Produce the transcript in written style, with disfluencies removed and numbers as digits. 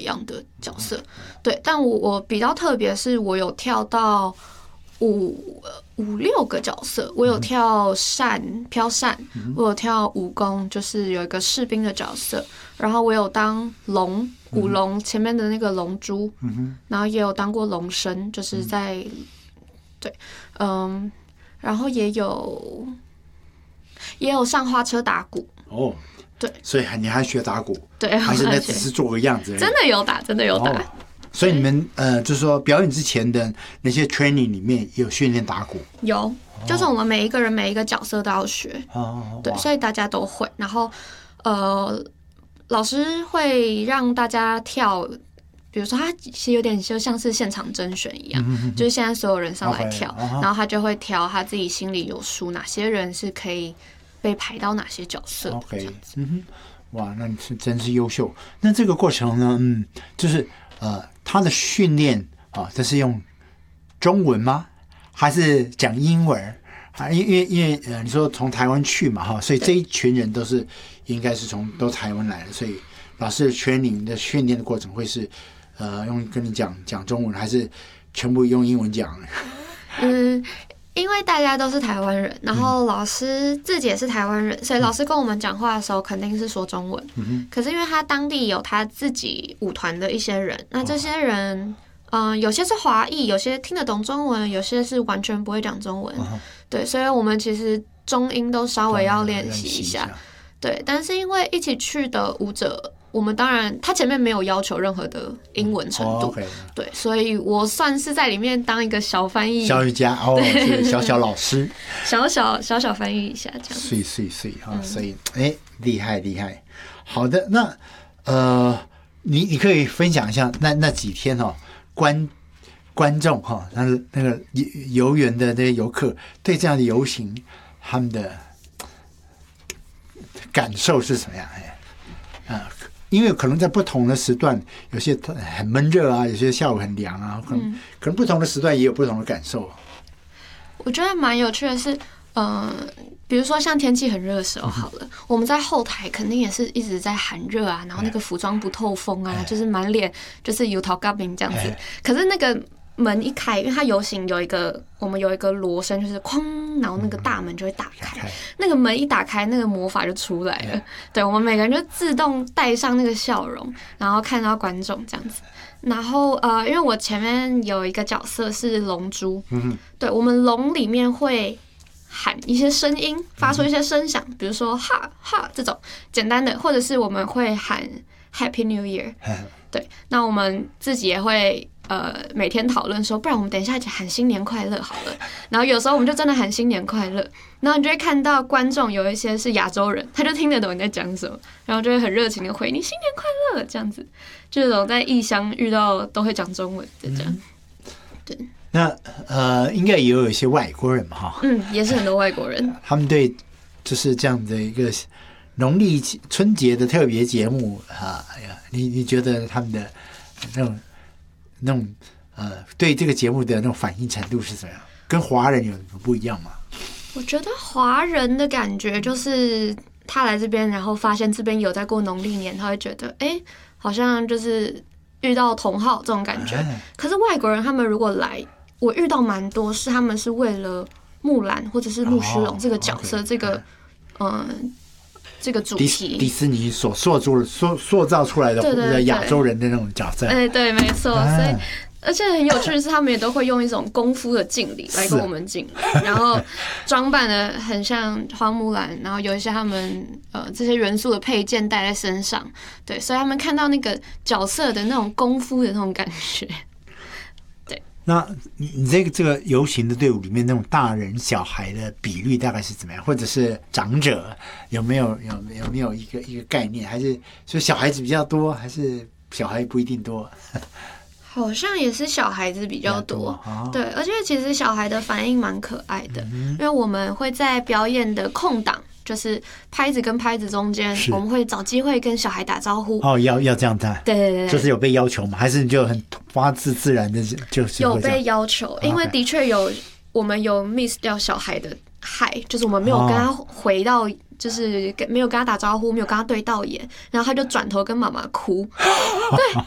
样的角色。对，但我比较特别是我有跳到5-6个角色，我有跳飘扇，我有跳武功，就是有一个士兵的角色，然后我有当舞龙前面的那个龙珠，然后也有当过龙身，就是在对，然后也有上花车打鼓哦。 对， 所以你还学打鼓？ 对， 还是那只是做个样子而已？ 真的有打，真的有打。 哦，所以你们就是说表演之前的那些 training 里面有训练打鼓？有， 就是我们每一个人每一个角色都要学。对，所以大家都会。然后老师会让大家跳。比如说，他其实有点就像是现场甄选一样，就是现在所有人上来跳，然后他就会挑他自己心里有数，哪些人是可以被排到哪些角色。 OK， 哇，那你真是优秀。那这个过程呢，就是他的训练啊，这是用中文吗？还是讲英文？因为你说从台湾去嘛哈，所以这一群人应该是都台湾来的，所以老师的训练的过程会是跟你讲中文，还是全部用英文讲？ 因为大家都是台湾人，然后老师自己也是台湾人，所以老师跟我们讲话的时候肯定是说中文。可是因为他当地有他自己舞团的一些人，那这些人有些是华裔，有些听得懂中文，有些是完全不会讲中文。对，所以我们其实中英都稍微要练习一下。对，但是因为一起去的舞者，我们当然他前面没有要求任何的英文程度，对，所以我算是在里面当一个小翻译， 小语家是小老师， 小翻译一下这样。 碎啊，所以厉害。好的，那你可以分享一下那几天观众那个游园的那些游客对这样的游行他们的感受是什么样？因为可能在不同的时段，有些很闷热啊，有些下午很凉啊，可能不同的时段也有不同的感受。 我觉得蛮有趣的是，比如说像天气很热的时候，好了，我们在后台肯定也是一直在喊热啊，然后那个服装不透风啊，就是满脸就是油桃嘎饼这样子。可是那个门一开，因为它游行我们有一个锣声，就是哐，然后那个大门就会打开。那个门一打开，那个魔法就出来了。对，我们每个人就自动带上那个笑容，然后看到观众这样子。然后因为我前面有一个角色是龙珠，对，我们龙里面会喊一些声音，发出一些声响，比如说哈哈这种简单的，或者是我们会喊 Happy New Year。对，那我们自己也会每天讨论说，不然我们等一下喊新年快乐好了。然后有时候我们就真的喊新年快乐，然后你就会看到观众有一些是亚洲人，他就听得懂你在讲什么，然后就会很热情的回你新年快乐这样子。这种在异乡遇到都会讲中文的这样。对。 那应该也有一些外国人嘛哈。 也是很多外国人。 他们对就是这样的一个农历春节的特别节目你觉得他们的那种对这个节目的那种反应程度是怎么样？跟华人有什么不一样吗？ 我觉得华人的感觉就是他来这边，然后发现这边有在过农历年，他会觉得好像就是遇到同好这种感觉。可是外国人他们如果来，我遇到蛮多是他们是为了木兰或者是木须龙这个角色，这个主题， 迪士尼所塑造出来的亚洲人的那种角色。 对，没错。所以而且很有趣的是，他们也都会用一种功夫的敬礼来跟我们敬礼，然后装扮的很像花木兰，然后有一些他们这些元素的配件带在身上。对，所以他们看到那个角色的那种功夫的那种感觉。 那你这个游行的队伍里面，那种大人小孩的比率大概是怎么样？或者是长者有没有一个概念？还是说小孩子比较多，还是小孩不一定多？ 好像也是小孩子比较多，对，而且其实小孩的反应蛮可爱的，因为我们会在表演的空档，就是拍子跟拍子中间，我们会找机会跟小孩打招呼。 要这样子。 对， 就是有被要求吗？还是你就很发自然的就是有被要求？因为的确我们有 miss 掉小孩的嗨，就是我们没有跟他回到。就是没有跟他打招呼，没有跟他对到眼，然后他就转头跟妈妈哭。对，